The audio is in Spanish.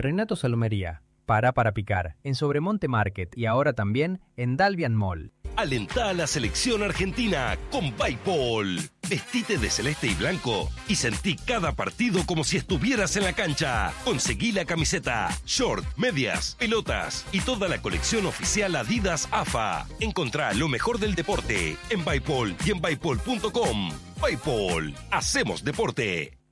Renato Salomería. Para picar. En Sobremonte Market y ahora también en Dalvian Mall. Alentá a la selección argentina con Bipol. Vestite de celeste y blanco y sentí cada partido como si estuvieras en la cancha. Conseguí la camiseta, short, medias, pelotas y toda la colección oficial Adidas AFA. Encontrá lo mejor del deporte en Bipol y en bipol.com. Bipol, hacemos deporte.